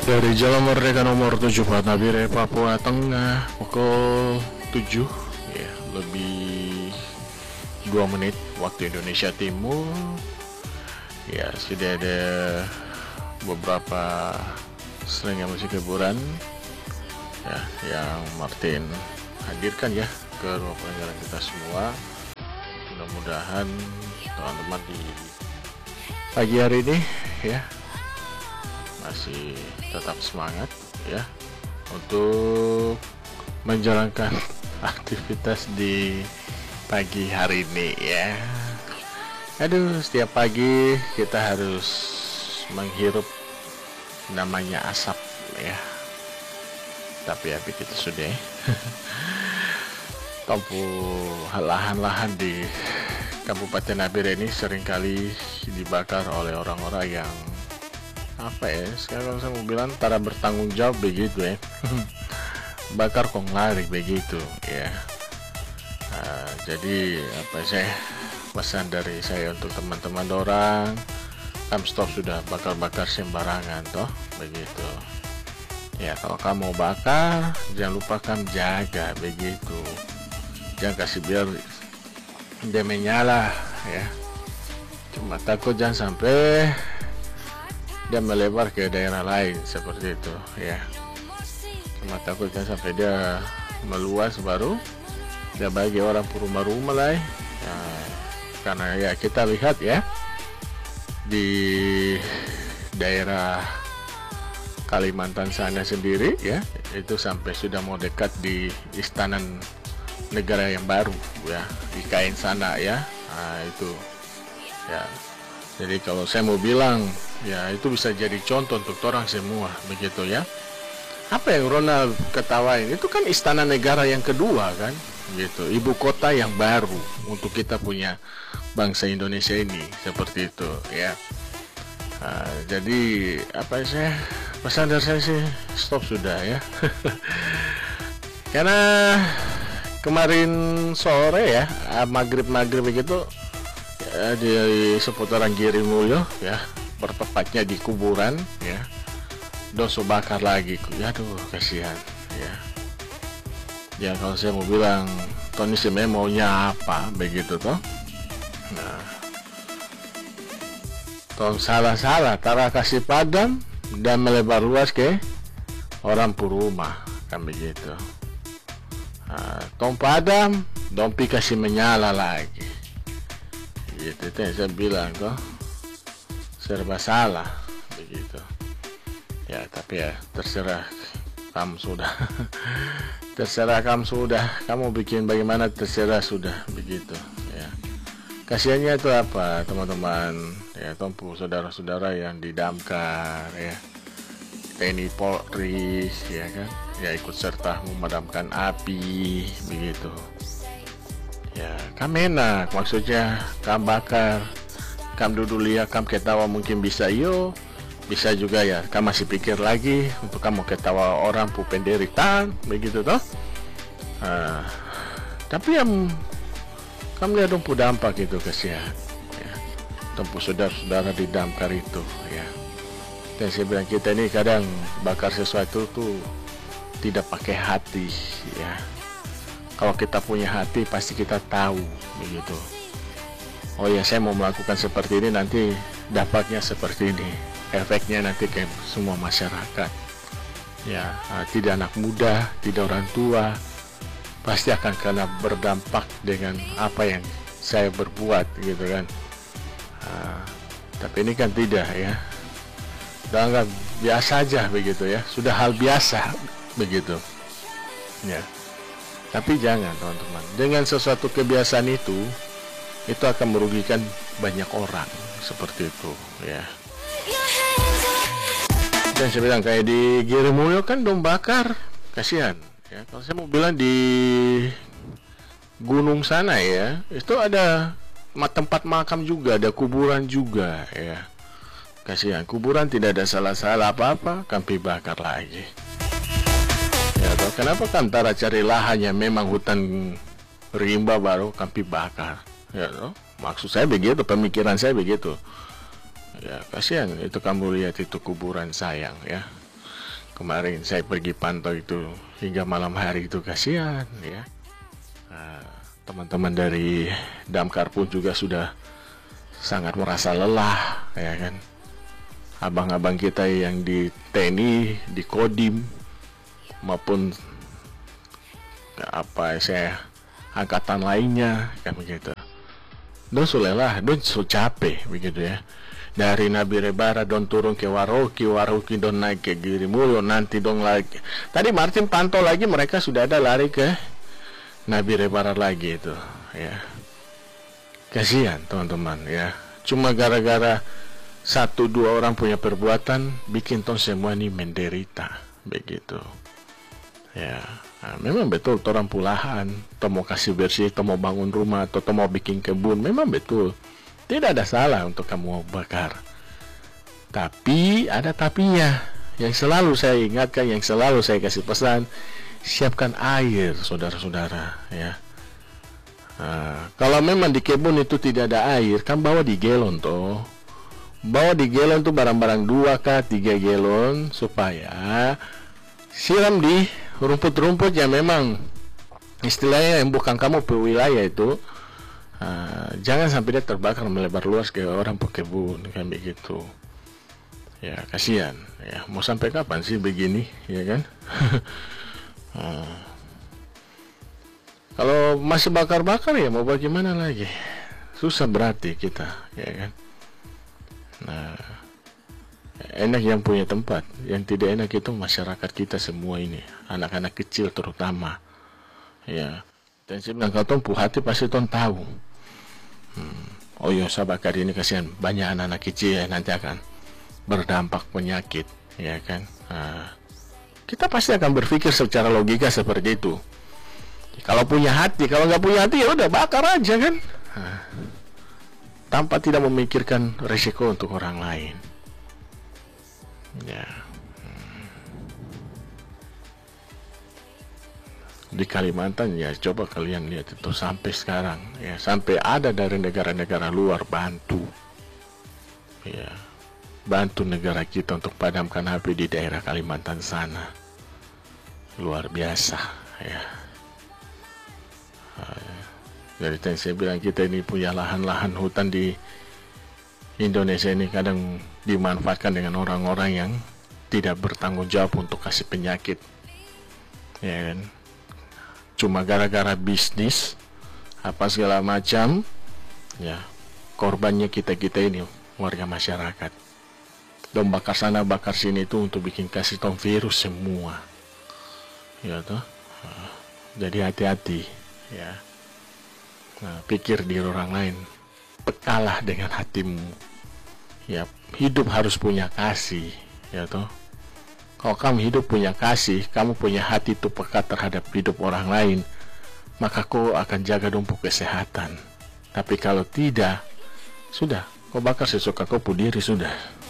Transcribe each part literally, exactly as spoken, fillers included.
Dari Jalan Merdeka nomor tujuh Nabire, Papua Tengah, pukul tujuh ya, lebih dua menit waktu Indonesia Timur. Ya, sudah ada beberapa selingan musik hiburan ya yang Martin hadirkan ya ke ruang pendengaran kita semua. Mudah-mudahan teman-teman di pagi hari ini ya masih tetap semangat ya untuk menjalankan aktivitas di pagi hari ini ya. Aduh, setiap pagi kita harus menghirup namanya asap ya. Tapi ya begitu sudah. Tempuh lahan-lahan di Kabupaten Nabire ini seringkali dibakar oleh orang-orang yang apa ya, sekarang saya mau bilang para bertanggung jawab begitu ya. Bakar kong lari begitu ya. Nah, jadi apa saya pesan dari saya untuk teman-teman orang, kam stop sudah bakar-bakar sembarangan toh begitu ya. Kalau kamu bakar jangan lupa kam jaga begitu, jangan kasih biar dia menyala ya. Cuma takut jangan sampai dia melebar ke daerah lain seperti itu ya. Cuma takut jangan sampai dia meluas baru dia bagi orang rumah-rumah lah ya. Karena ya kita lihat ya di daerah Kalimantan sana sendiri ya, itu sampai sudah mau dekat di Istana Negara yang baru ya, di K N sana ya. Nah itu ya, jadi kalau saya mau bilang ya itu bisa jadi contoh untuk orang semua begitu ya. Apa yang Ronald ketawain itu kan Istana Negara yang kedua kan gitu, ibu kota yang baru untuk kita punya bangsa Indonesia ini seperti itu ya. Nah, jadi apa sih pesan dari saya sih, stop sudah ya. Karena kemarin sore ya maghrib-maghrib begitu ya, di seputaran Girimulyo ya, bertepatnya di kuburan ya, doso bakar lagi ya. Aduh kasihan ya. Ya kalau saya mau bilang Tony sebenarnya maunya apa begitu toh. Nah, tong salah-salah tara kasih padam dan melebar luas ke orang purumah kan begitu. Nah, tong padam dompi kasih menyala lagi gitu. Itu yang saya bilang toh, serba salah begitu ya. Tapi ya terserah kamu sudah. Terserah kamu sudah, kamu bikin bagaimana terserah sudah begitu ya. Kasihannya itu apa teman-teman ya, tempuh saudara-saudara yang didamkar ya, T N I Polri ya kan ya, ikut serta memadamkan api begitu ya. Kam enak maksudnya, kam bakar, kam duduk lihat, kam ketawa mungkin bisa yo, bisa juga ya kam masih pikir lagi untuk kamu ketawa orang pu penderitaan begitu toh. Nah, tapi yang kamu lihat dong pu dampak itu kasihan ya, tempuh saudara-saudara didamkar itu ya. Dan saya bilang kita ini kadang bakar sesuatu tuh tidak pakai hati ya. Kalau kita punya hati pasti kita tahu begitu, oh ya saya mau melakukan seperti ini nanti dampaknya seperti ini, efeknya nanti ke semua masyarakat ya. Nah, tidak anak muda, tidak orang tua, pasti akan kena berdampak dengan apa yang saya berbuat gitu kan. Nah, tapi ini kan tidak ya, udah anggap biasa aja begitu ya, sudah hal biasa begitu ya. Tapi jangan teman-teman, dengan sesuatu kebiasaan itu itu akan merugikan banyak orang seperti itu ya. Dan saya bilang kayak di Girimulyo kan dom bakar, kasihan ya. Kalau saya mau bilang di gunung sana ya, itu ada tempat makam juga, ada kuburan juga ya. Kasihan, kuburan tidak ada salah-salah apa-apa, kampi bakar lagi ya toh. Kenapa kan antara cari lahannya memang hutan rimba baru kampi bakar ya toh. Maksud saya begitu, pemikiran saya begitu ya. Kasihan itu kamu lihat itu kuburan sayang ya. kemarin saya pergi pantau itu hingga malam hari itu, kasihan ya. Teman-teman dari damkar pun juga sudah sangat merasa lelah ya kan. Abang-abang kita yang di T N I, di Kodim maupun apa saya angkatan lainnya kan begitu. Don sulelah, don su capek begitu ya. Dari Nabire Barat don turun ke Waroki, Waroki don naik ke Girimulyo, nanti don lagi. Tadi Martin pantau lagi mereka sudah ada lari ke Nabire Barat lagi itu ya. Kasihan teman-teman ya. Cuma gara-gara satu dua orang punya perbuatan bikin tong semua ini menderita begitu ya. Nah, memang betul orang pulahan, atau mau kasih bersih, atau mau bangun rumah, atau mau bikin kebun, memang betul. Tidak ada salah untuk kamu bakar. Tapi ada tapinya. Yang selalu saya ingatkan, yang selalu saya kasih pesan, siapkan air, saudara-saudara. Ya. Nah, kalau memang di kebun itu tidak ada air, kan bawa di galon toh. Bawa di galon tuh barang-barang dua kah, tiga galon supaya siram di rumput-rumput yang memang istilahnya yang bukan kamu pe wilayah itu. Uh, jangan sampai dia terbakar melebar luas ke orang pekebun kan begitu ya. Kasihan ya, mau sampai kapan sih begini ya kan. uh, kalau masih bakar-bakar ya mau bagaimana lagi, susah berarti kita ya kan. Nah, enak yang punya tempat, yang tidak enak itu masyarakat kita semua ini, anak-anak kecil terutama ya. Dan saya bilang kalau tong pu hati pasti tong tahu. hmm. Oh iya, saya bakar ini, kasihan banyak anak-anak kecil yang nanti akan berdampak penyakit ya kan. Nah, kita pasti akan berpikir secara logika seperti itu. Kalau punya hati, kalau nggak punya hati ya udah bakar aja kan. Nah, tanpa tidak memikirkan resiko untuk orang lain. Ya. Hmm. Di Kalimantan ya, coba kalian lihat itu sampai sekarang ya, sampai ada dari negara-negara luar bantu ya, bantu negara kita untuk padamkan api di daerah Kalimantan sana. Luar biasa ya. Jadi yang saya bilang, kita ini punya lahan-lahan hutan di Indonesia ini kadang dimanfaatkan dengan orang-orang yang tidak bertanggung jawab untuk kasih penyakit ya kan. Cuma gara-gara bisnis apa segala macam ya, korbannya kita-kita ini warga masyarakat. Dong bakar sana bakar sini itu untuk bikin kasih tong virus semua ya toh. Nah, jadi hati-hati ya. Nah, pikir diri orang lain, pekalah dengan hatimu ya. Hidup harus punya kasih ya toh. Kalau kamu hidup punya kasih, kamu punya hati itu peka terhadap hidup orang lain, maka kau akan jaga dompu kesehatan. Tapi kalau tidak, sudah, kau bakar sesuka kau pu diri sudah.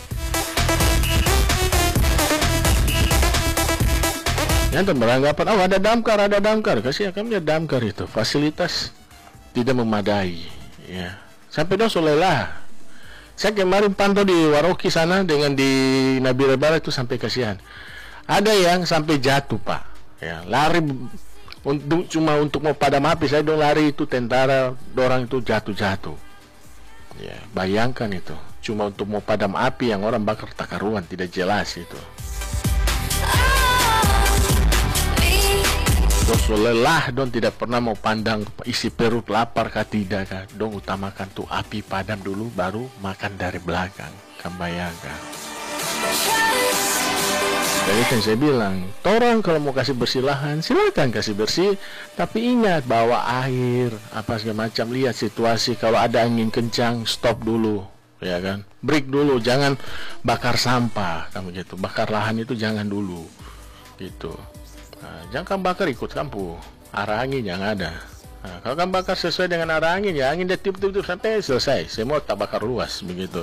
Yang beranggapan, oh ada damkar, ada damkar, kasih kami ada damkar itu, fasilitas tidak memadai ya. Sampai dong solelah. Saya kemarin pantau di Waroki sana dengan di Nabire Barat itu sampai kasihan. Ada yang sampai jatuh pak ya, lari untuk cuma untuk mau padam api. Saya dong lari itu tentara, orang itu jatuh-jatuh ya. Bayangkan itu cuma untuk mau padam api yang orang bakar takaruan, tidak jelas itu. Don lelah, don tidak pernah mau pandang isi perut lapar kah tidak kah. Don utamakan tuh api padam dulu, baru makan dari belakang. Kan bayangkan. Jadi kan saya bilang, orang kalau mau kasih bersih lahan, silakan kasih bersih. Tapi ingat bawa air, apa segala macam. Lihat situasi, kalau ada angin kencang, stop dulu, ya kan. Break dulu, jangan bakar sampah, kamu gitu. Bakar lahan itu jangan dulu, gitu. Nah, jangan bakar ikut kampu, arah angin yang ada. Nah, kalau kan bakar sesuai dengan arah angin, ya angin dia tiup-tiup sampai selesai, semua tak bakar luas begitu.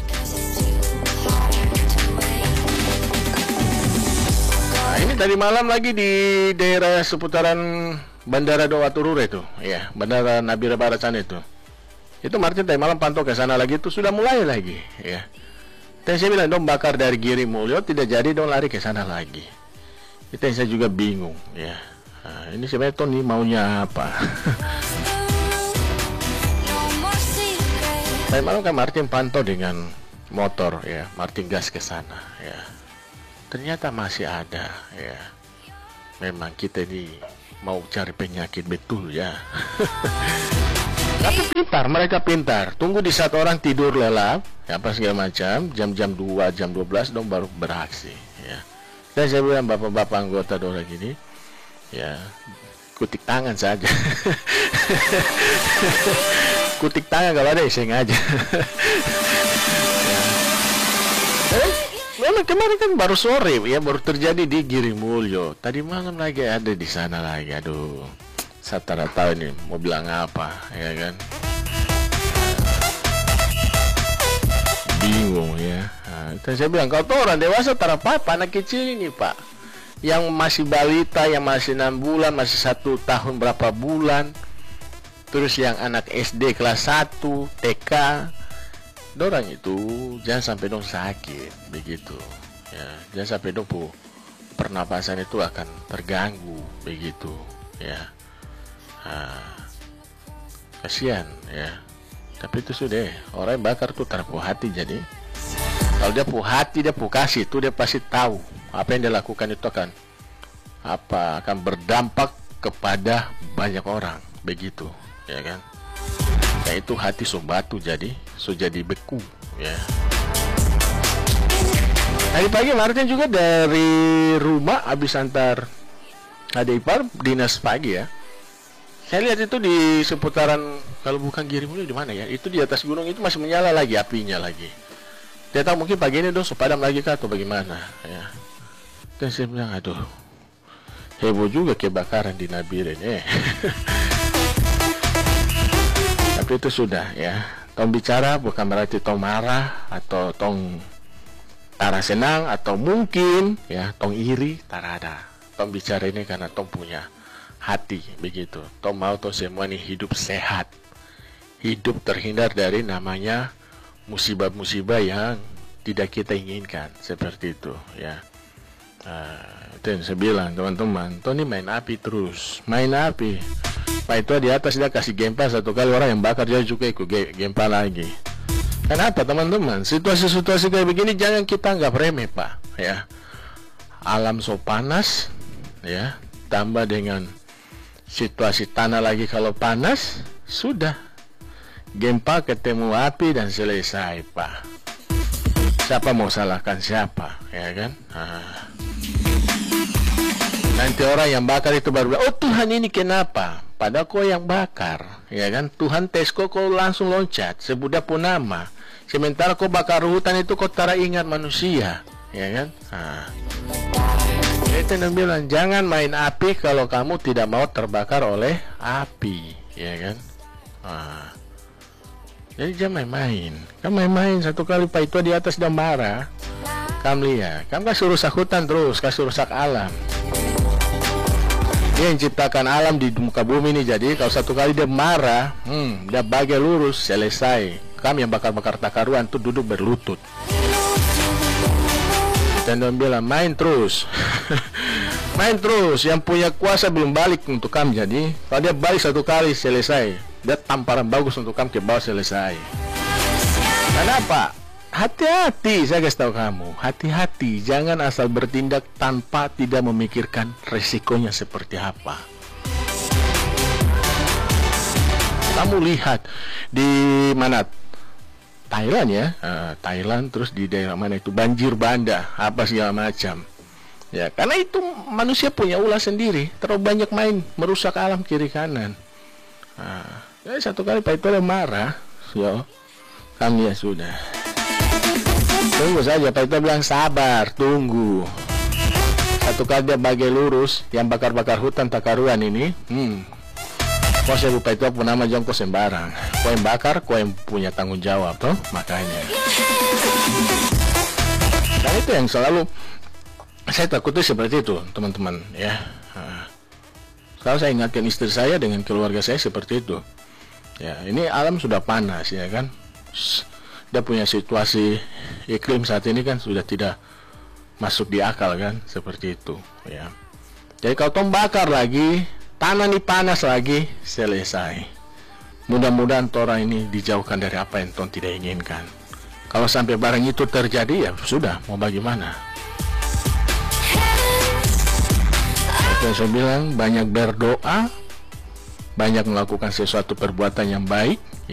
Nah, ini tadi malam lagi di daerah seputaran Bandara Doa Turure itu, ya, Bandara Nabire Barat sana itu. Itu Martin tadi malam pantau ke sana lagi, itu sudah mulai lagi, ya. Dan saya bilang dong bakar dari Giri Mulyo, tidak jadi dong lari ke sana lagi. Itu yang saya juga bingung ya. Nah, ini sebenarnya Tony maunya apa? Saya malam kan Martin pantau dengan motor ya, Martin gas ke sana ya. Ternyata masih ada ya. Memang kita ini mau cari penyakit betul ya. Tapi pintar, mereka pintar. Tunggu di saat orang tidur lelap, ya apa segala macam, jam-jam dua, jam dua belas dong baru beraksi ya. Dan saya bilang bapak-bapak anggota Dora gini, ya kutik tangan saja. Kutik tangan kalau ada iseng aja. Ya. Eh, memang kemarin kan baru sore ya, baru terjadi di Giri Mulyo. Tadi malam lagi ada di sana lagi, aduh. Saya tak tahu ini mau bilang apa ya kan, bingung ya. Nah, dan saya bilang kalau orang dewasa tak apa-apa, anak kecil ini pak, yang masih balita, yang masih enam bulan, masih satu tahun berapa bulan, terus yang anak S D kelas satu, T K, dorang itu jangan sampai dong sakit begitu ya, jangan sampai dong pu pernapasan itu akan terganggu begitu ya. Nah, kasihan ya. Tapi itu sudah orang yang bakar tuh terpu hati. Jadi kalau dia pu hati, dia pu kasih itu, dia pasti tahu apa yang dia lakukan itu akan apa akan berdampak kepada banyak orang begitu ya kan. Ya itu hati so batu jadi so jadi beku ya. Tadi pagi Martin juga dari rumah habis antar adik ipar dinas pagi ya. Saya lihat itu di seputaran, kalau bukan Giri Mulyo di mana ya? Itu di atas gunung itu masih menyala lagi apinya lagi. Dia tahu mungkin pagi ini dong sepadam lagi kah atau bagaimana ya. Dan saya bilang aduh, heboh juga kebakaran di Nabiren eh. Tapi itu sudah ya. Tong bicara bukan berarti tong marah atau tong tara senang atau mungkin ya tong iri, tarada. Tong bicara ini karena tong punya hati begitu. Tong mau tong semua ini hidup sehat, hidup terhindar dari namanya musibah-musibah yang tidak kita inginkan seperti itu ya. Nah, itu yang saya bilang teman-teman, tong ini main api terus, main api. Pak itu di atas dia kasih gempa satu kali, orang yang bakar dia juga ikut gempa lagi. Kenapa teman-teman? Situasi-situasi kayak begini jangan kita anggap remeh pak ya. Alam so panas ya, tambah dengan situasi tanah lagi kalau panas, sudah gempa ketemu api dan selesai pak. Siapa mau salahkan siapa ya kan. Nah, nanti orang yang bakar itu baru bilang, oh Tuhan ini kenapa, padahal kau yang bakar ya kan. Tuhan tes kau, kau langsung loncat sebudah pun nama, sementara kau bakar hutan itu kau tak ingat manusia ya kan. Nah, itu yang bilang jangan main api kalau kamu tidak mau terbakar oleh api ya kan. Nah, jadi jangan main-main. Kamu main-main satu kali pak itu di atas dan marah, kamu lihat kamu kasih rusak hutan terus, kasih rusak alam. Dia yang ciptakan alam di muka bumi ini. Jadi kalau satu kali dia marah, hmm, dia bagai lurus, selesai. Kamu yang bakar-bakar takaruan tuh duduk berlutut. Dan dia bilang main terus. Main terus, yang punya kuasa belum balik untuk kamu. Jadi kalau dia balik satu kali selesai, dia tamparan bagus untuk kamu ke bawah selesai. Kenapa? Hati-hati, saya kasih tahu kamu, hati-hati, jangan asal bertindak tanpa tidak memikirkan resikonya seperti apa. Kamu lihat di mana, Thailand ya, uh, Thailand, terus di daerah mana itu banjir bandang, apa segala macam. Ya, karena itu manusia punya ulah sendiri, terlalu banyak main merusak alam kiri kanan. Nah, ya satu kali Pak itu marah, yo, kami ya sudah. Tunggu saja, Pak itu bilang sabar, tunggu. Satu kali dia bagai lurus, yang bakar-bakar hutan takaruan ini, hmm. Kau saya lupa itu apa nama jongko sembarang. Kau yang bakar, kau yang punya tanggung jawab, toh makanya. Dan itu yang selalu saya takutnya seperti itu, teman-teman, ya. Nah, kalau saya ingatkan istri saya dengan keluarga saya seperti itu. Ya, ini alam sudah panas, ya kan. dia punya situasi iklim saat ini kan sudah tidak masuk di akal kan, seperti itu ya. Jadi kalau tong bakar lagi, tanah ini panas lagi, selesai. Mudah-mudahan orang ini dijauhkan dari apa yang tong tidak inginkan. Kalau sampai barang itu terjadi, ya sudah, mau bagaimana? Seperti saya bilang, banyak berdoa, banyak melakukan sesuatu perbuatan yang baik,